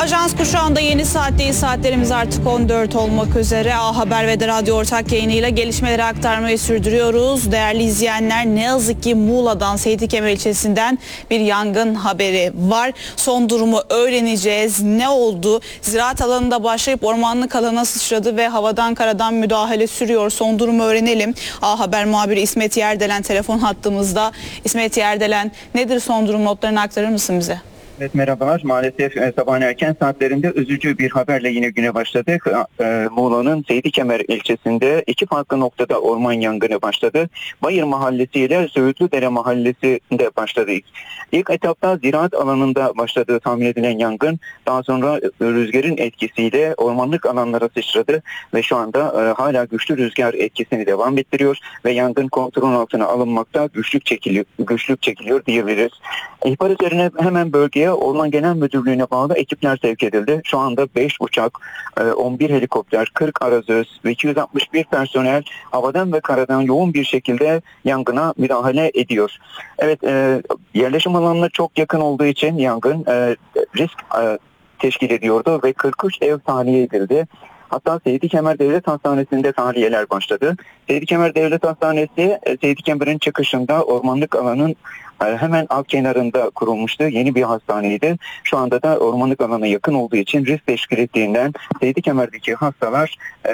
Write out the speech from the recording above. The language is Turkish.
Ajans Kuşağı'nda yeni saatteyiz. Saatlerimiz artık 14 olmak üzere. A Haber ve de Radyo Ortak yayınıyla gelişmeleri aktarmayı sürdürüyoruz. Değerli izleyenler, ne yazık ki Muğla'dan, Seyitikemer ilçesinden bir yangın haberi var. Son durumu öğreneceğiz. Ne oldu? Ziraat alanında başlayıp ormanlık alana sıçradı ve havadan karadan müdahale sürüyor. Son durumu öğrenelim. A Haber muhabiri İsmet Yerdelen telefon hattımızda. İsmet Yerdelen, nedir son durum, notlarını aktarır mısın bize? Evet, merhabalar. Maalesef sabahın erken saatlerinde üzücü bir haberle yine güne başladık. Muğla'nın Seyitikemer ilçesinde iki farklı noktada orman yangını başladı. Bayır Mahallesi ile Söğütlüdere Mahallesi'nde başladı. İlk etapta ziraat alanında başladığı tahmin edilen yangın daha sonra rüzgarın etkisiyle ormanlık alanlara sıçradı ve şu anda hala güçlü rüzgar etkisini devam ettiriyor ve yangın kontrol altına alınmakta, güçlük çekiliyor diyebiliriz. İhbar üzerine hemen bölgeye Orman Genel Müdürlüğü'ne bağlı ekipler sevk edildi. Şu anda 5 uçak, 11 helikopter, 40 arazöz ve 261 personel havadan ve karadan yoğun bir şekilde yangına müdahale ediyor. Evet, yerleşim alanına çok yakın olduğu için yangın risk teşkil ediyordu ve 43 ev tahliye edildi. Hatta Seyitikemer Devlet Hastanesi'nde tahliyeler başladı. Seyitikemer Devlet Hastanesi, Seyitikemer'in çıkışında ormanlık alanın hemen alt kenarında kurulmuştu. Yeni bir hastaneydi. Şu anda da ormanlık alana yakın olduğu için risk teşkil ettiğinden Seyitikemer'deki hastalar